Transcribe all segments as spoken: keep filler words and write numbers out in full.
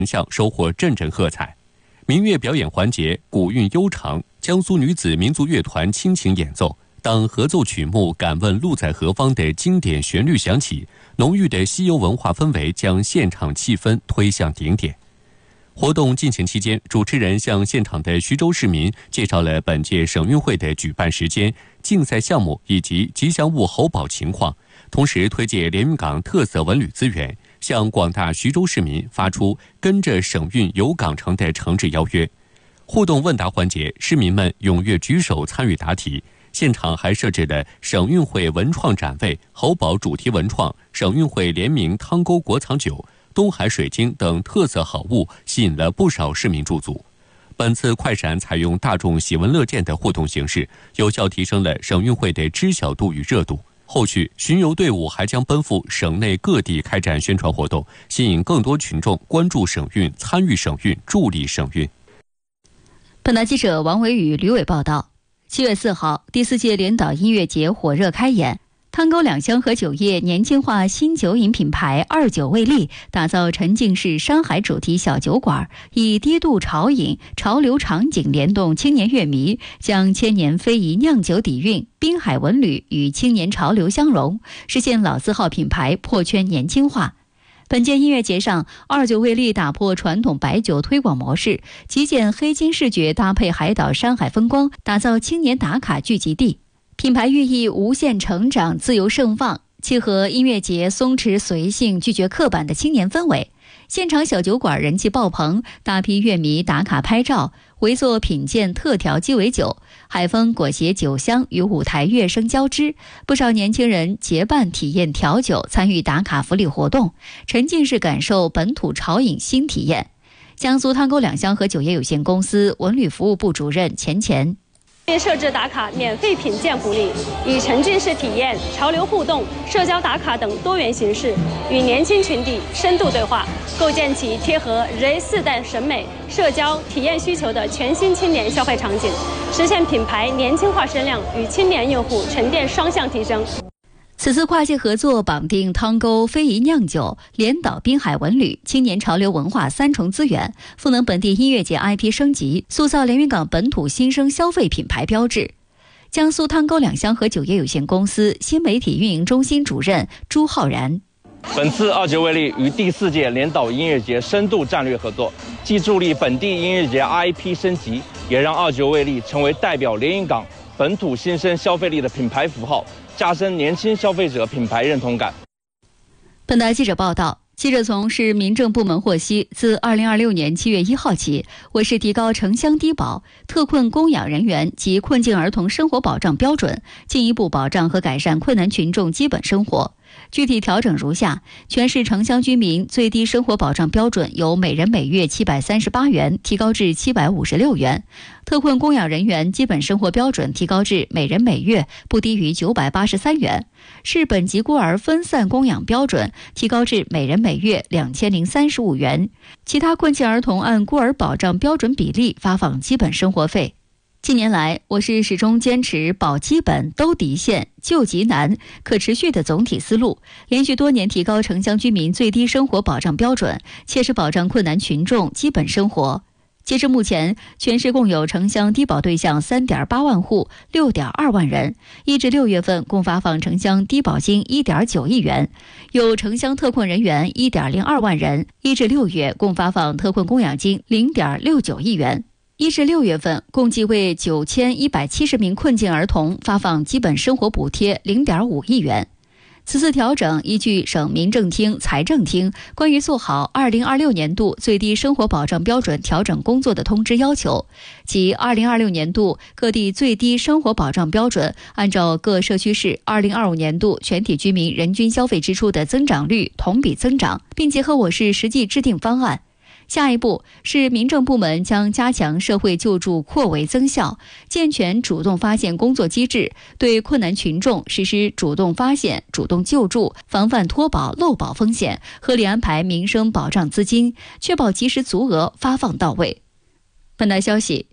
项收获阵阵喝彩。民乐表演环节古韵悠长，江苏女子民族乐团倾情演奏。当合奏曲目《敢问路在何方》的经典旋律响起，浓郁的西游文化氛围将现场气氛推向顶点。活动进行期间，主持人向现场的徐州市民介绍了本届省运会的举办时间、竞赛项目以及吉祥物猴宝情况，同时推介连云港特色文旅资源，向广大徐州市民发出跟着省运游港城的诚挚邀约。互动问答环节，市民们踊跃举手参与答题。现场还设置了省运会文创展位、猴宝主题文创、省运会联名汤沟国藏酒、东海水晶等特色好物，吸引了不少市民驻足。本次快闪采用大众喜闻乐见的互动形式，有效提升了省运会的知晓度与热度。后续巡游队伍还将奔赴省内各地开展宣传活动，吸引更多群众关注省运、参与省运、助力省运。 本台记者王维宇、吕伟报道。七月四号，第四届连岛音乐节火热开演。汤沟两乡和酒业年轻化新酒饮品牌二酒味力打造沉浸式山海主题小酒馆，以低度潮饮、潮流场景联动青年乐迷，将千年非遗酿酒底蕴、滨海文旅与青年潮流相融，实现老字号品牌破圈年轻化。本届音乐节上，二酒味力打破传统白酒推广模式，极简黑金视觉搭配海岛山海风光，打造青年打卡聚集地。品牌寓意无限成长、自由盛放，契合音乐节松弛随性、拒绝刻板的青年氛围。现场小酒馆人气爆棚，大批乐迷打卡拍照，围坐品鉴特调鸡尾酒，海风裹挟酒香与舞台乐声交织，不少年轻人结伴体验调酒，参与打卡福利活动，沉浸式感受本土潮饮新体验。江苏汤沟两乡和酒业有限公司文旅服务部主任钱钱。 设置打卡免费品鉴福利，以沉浸式体验、潮流互动、社交打卡等多元形式，与年轻群体深度对话，构建起贴合 Z 世代审美、社交体验需求的全新青年消费场景，实现品牌年轻化声量与青年用户沉淀双向提升。 此次跨界合作绑定汤沟非遗酿酒、连岛滨海文旅、青年潮流文化三重资源，赋能本地音乐节 I P 升级，塑造连云港本土新生消费品牌标志。江苏汤沟两乡和酒业有限公司新媒体运营中心主任朱浩然。 本次二酒味力与第四届连岛音乐节深度战略合作，既助力本地音乐节 I P 升级，也让二酒味力成为代表连云港本土新生消费力的品牌符号，加深年轻消费者品牌认同感。 本台记者报道，记者从市民政部门获悉，自二零二六年七月一号起，为市提高城乡低保、特困供养人员及困境儿童生活保障标准，进一步保障和改善困难群众基本生活。具体调整如下：全市城乡居民最低生活保障标准由每人每月七百三十八元提高至七百五十六元，特困供养人员基本生活标准提高至每人每月不低于九百八十三元，市本级孤儿分散供养标准提高至每人每月两千零三十五元，其他困境儿童按孤儿保障标准比例发放基本生活费。近年来，我市始终坚持保基本、兜底线、救急难、可持续的总体思路，连续多年提高城乡居民最低生活保障标准，切实保障困难群众基本生活。截至目前，全市共有城乡低保对象 三点八万户 六点二万人，一至六月份共发放城乡低保金 一点九亿元，有城乡特困人员 一点零二万人，一至六月共发放特困供养金 零点六九亿元。一至六月份，共计为九千一百七十名困境儿童发放基本生活补贴 零点五亿元。此次调整依据省民政厅、财政厅关于做好二零二六年度最低生活保障标准调整工作的通知要求，即二零二六年度各地最低生活保障标准按照各社区市二零二五年度全体居民人均消费支出的增长率同比增长，并结合我市实际制定方案。下一步，市民政部门将加强社会救助扩围增效，健全主动发现工作机制，对困难群众实施主动发现、主动救助，防范脱保漏保风险，合理安排民生保障资金，确保及时足额发放到位。本台消息，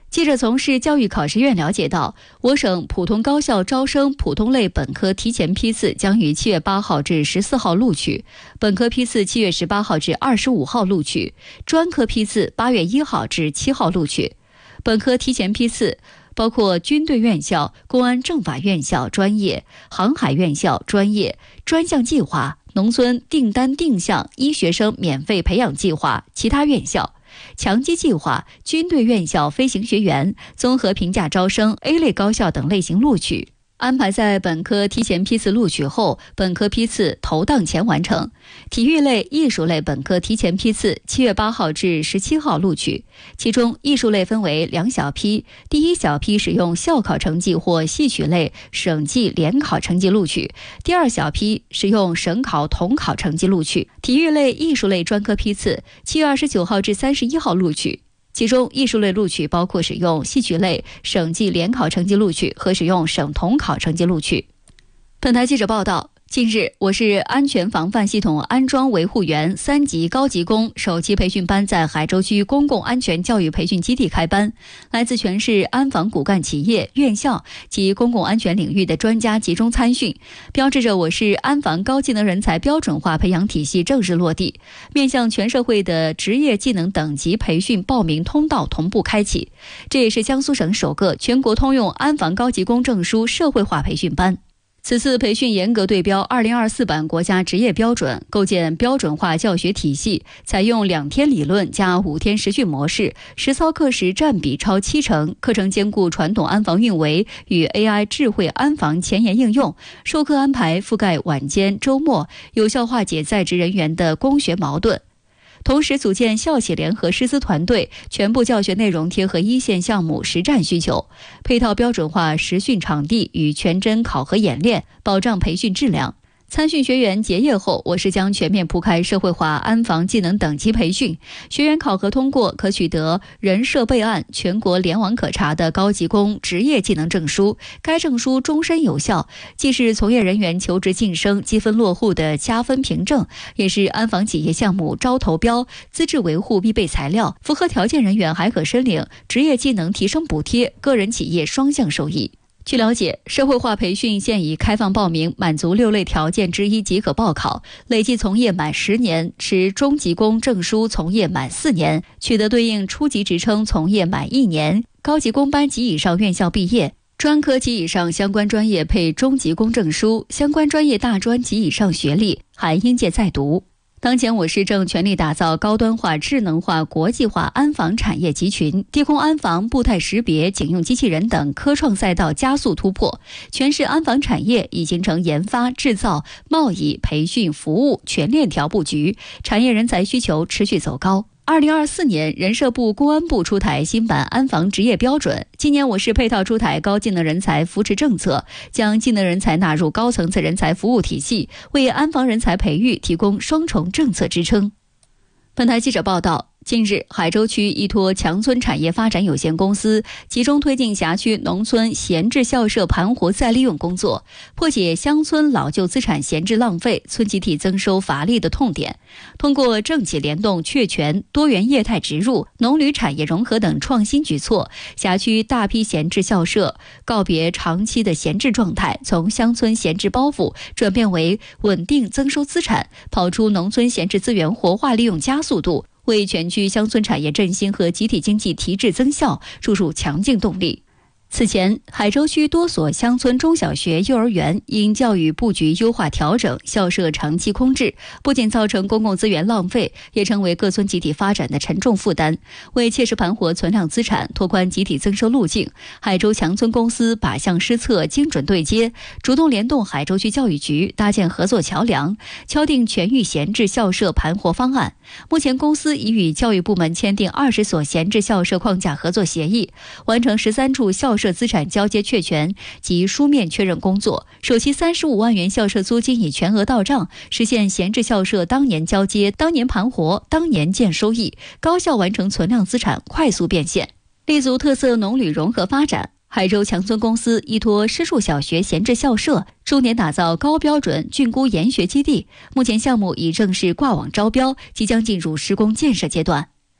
记者从市教育考试院了解到，我省普通高校招生普通类本科提前批次将于七月八号至十四号录取，本科批次七月十八号至二十五号录取，专科批次八月一号至七号录取。本科提前批次包括军队院校、公安政法院校专业、航海院校专业、专项计划、农村订单定向医学生免费培养计划、其他院校、强基计划、军队院校飞行学员、综合评价招生 A 类高校等类型录取。安排在本科提前批次录取后，本科批次投档前完成。体育类、艺术类本科提前批次七月八号至十七号录取，其中艺术类分为两小批，第一小批使用校考成绩或戏曲类省际联考成绩录取，第二小批使用省考统考成绩录取。体育类、艺术类专科批次七月二十九号至三十一号录取。其中艺术类录取包括使用戏曲类省际联考成绩录取和使用省统考成绩录取。本台记者报道，近日，我市安全防范系统安装维护员三级高级工首期培训班在海州区公共安全教育培训基地开班，来自全市安防骨干企业、院校及公共安全领域的专家集中参训，标志着我市安防高技能人才标准化培养体系正式落地，面向全社会的职业技能等级培训报名通道同步开启。这也是江苏省首个全国通用安防高级工证书社会化培训班。此次培训严格对标二零二四版国家职业标准，构建标准化教学体系，采用两天理论加五天实训模式，实操课时占比超七成，课程兼顾传统安防运维与 A I 智慧安防前沿应用，授课安排覆盖晚间、周末，有效化解在职人员的供学矛盾。同时组建校企联合师资团队，全部教学内容贴合一线项目实战需求，配套标准化实训场地与全真考核演练，保障培训质量。参训学员结业后，我市将全面铺开社会化安防技能等级培训，学员考核通过可取得人社备案全国联网可查的高级工职业技能证书，该证书终身有效，既是从业人员求职晋升积分落户的加分凭证，也是安防企业项目招投标、资质维护必备材料。符合条件人员还可申领职业技能提升补贴，个人企业双向受益。据了解，社会化培训现已开放报名，满足六类条件之一即可报考，累计从业满十年，持中级工证书从业满四年，取得对应初级职称从业满一年，高级工班及以上院校毕业，专科及以上相关专业配中级工证书，相关专业大专及以上学历，含应届在读。当前我市正全力打造高端化、智能化、国际化安防产业集群，低空安防、步态识别、警用机器人等科创赛道加速突破，全市安防产业已形成研发、制造、贸易、培训、服务全链条布局，产业人才需求持续走高。二零二四年，人社部、公安部出台新版安防职业标准。今年我市配套出台高技能人才扶持政策，将技能人才纳入高层次人才服务体系，为安防人才培育提供双重政策支撑。本台记者报道，近日，海州区依托强村产业发展有限公司集中推进辖区农村闲置校舍盘活再利用工作，破解乡村老旧资产闲置浪费、村集体增收乏力的痛点。通过政企联动、确权、多元业态植入、农旅产业融合等创新举措，辖区大批闲置校舍告别长期的闲置状态，从乡村闲置包袱转变为稳定增收资产，跑出农村闲置资源活化利用加速度，为全区乡村产业振兴和集体经济提质增效注入强劲动力。此前，海州区多所乡村中小学、幼儿园因教育布局优化调整，校舍长期空置，不仅造成公共资源浪费，也成为各村集体发展的沉重负担。为切实盘活存量资产，拓宽集体增收路径，海州强村公司靶向施策，精准对接，主动联动海州区教育局，搭建合作桥梁，敲定全域闲置校舍盘活方案。目前，公司已与教育部门签订二十所闲置校舍框架合作协议，完成十三处校舍资产交接确权及书面确认工作，首期三十五万元校舍租金已全额到账，实现闲置校舍当年交接、当年盘活、当年见收益，高效完成存量资产快速变现。立足特色农旅融合发展，海州强村公司依托施树小学闲置校舍，重点打造高标准菌菇研学基地。目前项目已正式挂网招标，即将进入施工建设阶段。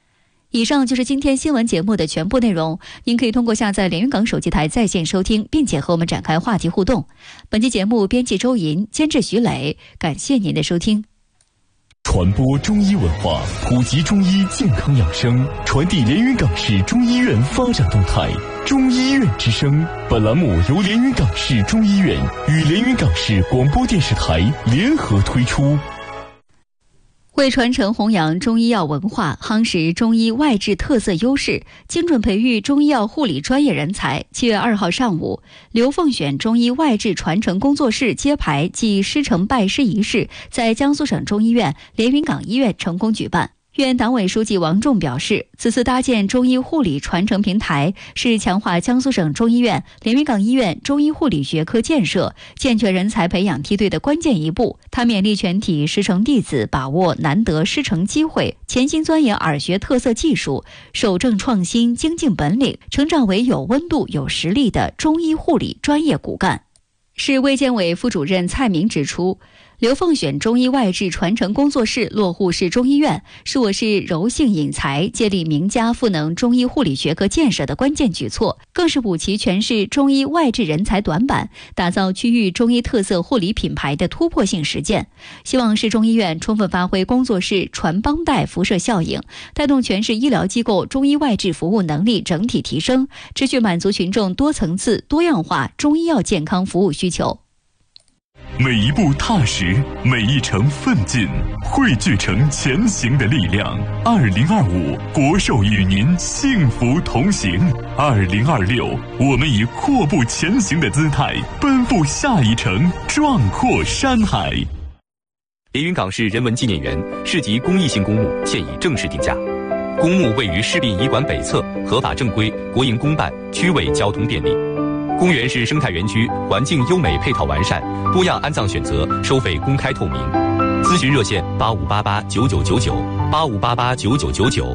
以上就是今天新闻节目的全部内容，您可以通过下载连云港手机台在线收听，并且和我们展开话题互动。本期节目编辑周莹，监制徐磊，感谢您的收听。 传播中医文化，普及中医健康养生，传递连云港市中医院发展动态。中医院之声，本栏目由连云港市中医院与连云港市广播电视台联合推出。 为传承弘扬中医药文化，夯实中医外治特色优势，精准培育中医药护理专业人才，七月二号上午，刘凤选中医外治传承工作室揭牌暨师承拜师仪式在江苏省中医院连云港医院成功举办。院党委书记王仲表示，此次搭建中医护理传承平台，是强化江苏省中医院连云港医院中医护理学科建设、健全人才培养梯队的关键一步。他勉励全体师承弟子把握难得师承机会，潜心钻研耳学特色技术，守正创新，精进本领，成长为有温度、有实力的中医护理专业骨干。市卫健委副主任蔡明指出，刘凤选中医外治传承工作室落户市中医院，是我市柔性引才、建立名家赋能中医护理学科建设的关键举措，更是补齐全市中医外治人才短板，打造区域中医特色护理品牌的突破性实践。希望市中医院充分发挥工作室传帮带辐射效应，带动全市医疗机构中医外治服务能力整体提升，持续满足群众多层次、多样化中医药健康服务需求。 每一步踏实，每一程奋进，汇聚成前行的力量。二零二五，国寿与您幸福同行。二零二六，我们以阔步前行的姿态，奔赴下一程壮阔山海。 连云港市人文纪念园市级公益性公墓现已正式定价。公墓位于市殡仪馆北侧，合法正规，国营公办，区位交通便利。公园是生态园区，环境优美，配套完善，多样安葬选择，收费公开透明。咨询热线八五八八九九九九八五八八九九九九。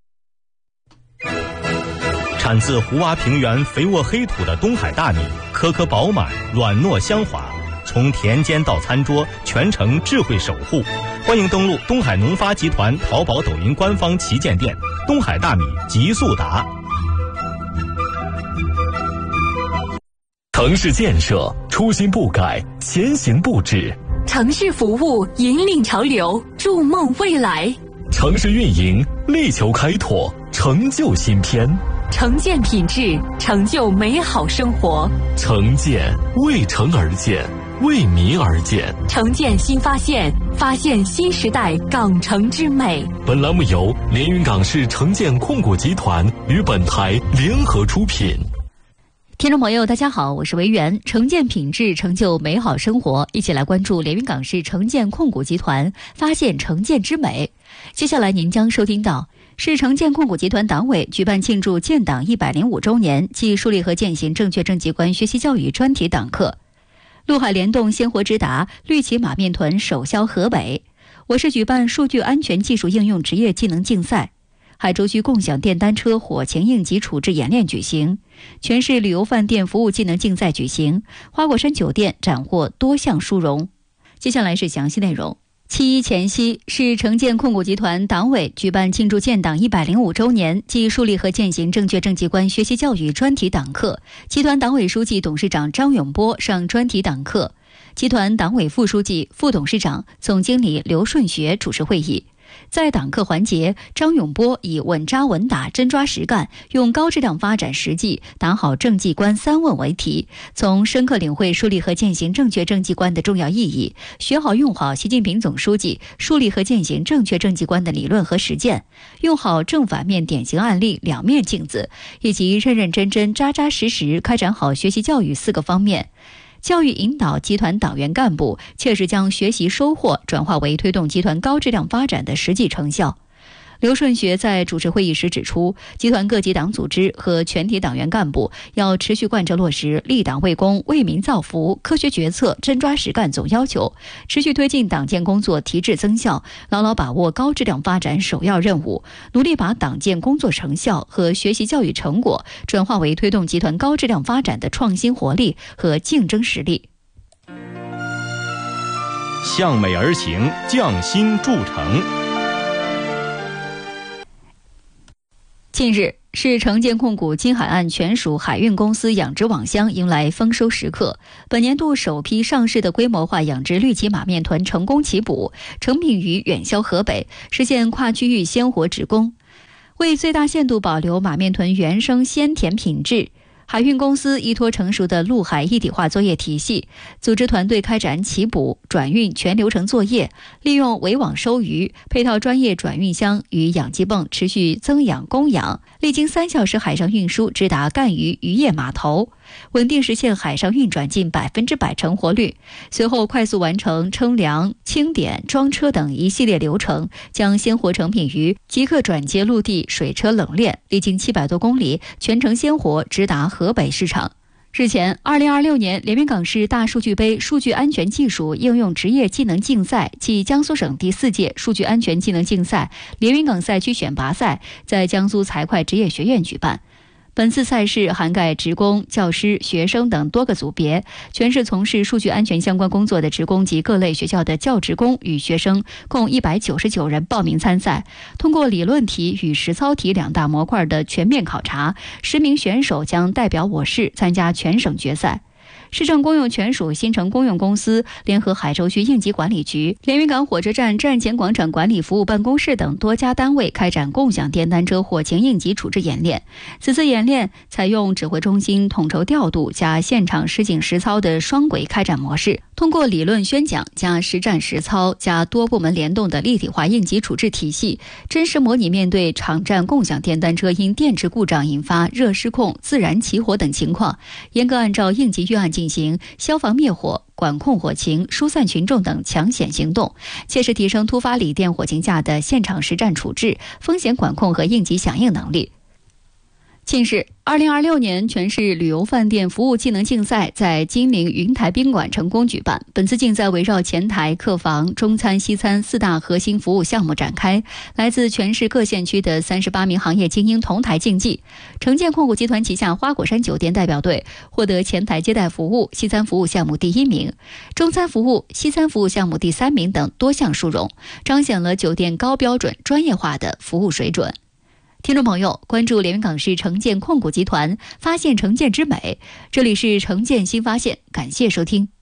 产自胡洼平原肥沃黑土的东海大米，颗颗饱满，软糯香滑，从田间到餐桌，全程智慧守护。欢迎登录东海农发集团淘宝、抖音官方旗舰店，东海大米极速达。 城市建设，初心不改，前行不止； 城市服务，引领潮流，筑梦未来； 城市运营，力求开拓，成就新篇； 城建品质，成就美好生活； 城建为城而建，为民而建； 城建新发现，发现新时代港城之美。 本栏目由连云港市城建控股集团与本台联合出品。 听众朋友大家好，我是维园。城建品质，成就美好生活，一起来关注连云港市城建控股集团，发现城建之美。接下来您将收听到市城建控股集团党委举办庆祝建党一百零五周年暨树立和践行正确政绩观学习教育专题党课。陆海联动鲜活直达，绿旗马面臀首销河北。我市举办数据安全技术应用职业技能竞赛。海州区共享电单车火情应急处置演练举行，全市旅游饭店服务技能竞赛举行，花果山酒店斩获多项殊荣。接下来是详细内容。七一前夕，市城建控股集团党委举办庆祝建党一百零五周年暨树立和践行正确政绩观学习教育专题党课，集团党委书记、董事长张永波上专题党课，集团党委副书记、副董事长、总经理刘顺学主持会议。在党课环节，张永波以稳扎稳打、真抓实干，用高质量发展实际打好政绩观三问为题，从深刻领会树立和践行正确政绩观的重要意义，学好用好习近平总书记树立和践行正确政绩观的理论和实践，用好正反面典型案例两面镜子，以及认认真真、扎扎实实开展好学习教育四个方面。教育引导集团党员干部切实将学习收获转化为推动集团高质量发展的实际成效。刘顺学在主持会议时指出，集团各级党组织和全体党员干部要持续贯彻落实立党为公、为民造福、科学决策、真抓实干总要求，持续推进党建工作提质增效，牢牢把握高质量发展首要任务，努力把党建工作成效和学习教育成果转化为推动集团高质量发展的创新活力和竞争实力。 向美而行，匠心铸成。 近日，市城建控股金海岸全属海运公司养殖网箱迎来丰收时刻。本年度首批上市的规模化养殖绿鳍马面豚成功起捕，成品鱼远销河北，实现跨区域鲜活直供。为最大限度保留马面豚原生鲜甜品质，海运公司依托成熟的陆海一体化作业体系，组织团队开展起捕、转运全流程作业，利用围网收鱼，配套专业转运箱与养鸡泵，持续增养供养。历经三小时海上运输，直达赣渔渔业码头，稳定实现海上运转近百分之百成活率。随后快速完成称量、清点、装车等一系列流程，将鲜活成品鱼即刻转接陆地水车冷链，历经七百多公里，全程鲜活直达河北市场。日前，二零二六年连云港市大数据杯数据安全技术应用职业技能竞赛暨江苏省第四届数据安全技能竞赛连云港赛区选拔赛在江苏财会职业学院举办。本次赛事涵盖职工、教师、学生等多个组别，全市从事数据安全相关工作的职工及各类学校的教职工与学生共一百九十九人报名参赛。通过理论题与实操题两大模块的全面考察，十名选手将代表我市参加全省决赛。市政公用权属新城公用公司联合海州区应急管理局、连云港火车站站前广场管理服务办公室等多家单位开展共享电单车火情应急处置演练。此次演练采用指挥中心统筹调度加现场实景实操的双轨开展模式，通过理论宣讲加实战实操加多部门联动的立体化应急处置体系，真实模拟面对场站共享电单车因电池故障引发热失控、自燃起火等情况，严格按照应急预案进行消防灭火、管控火情、疏散群众等抢险行动，切实提升突发锂电火情下的现场实战处置、风险管控和应急响应能力。近日，二零二六年全市旅游饭店服务技能竞赛在金陵云台宾馆成功举办。本次竞赛围绕前台、客房、中餐、西餐四大核心服务项目展开，来自全市各县区的三十八名行业精英同台竞技。城建控股集团旗下花果山酒店代表队获得前台接待服务、西餐服务项目第一名，中餐服务、西餐服务项目第三名等多项殊荣，彰显了酒店高标准、专业化的服务水准。听众朋友，关注连云港市城建控股集团，发现城建之美。这里是城建新发现，感谢收听。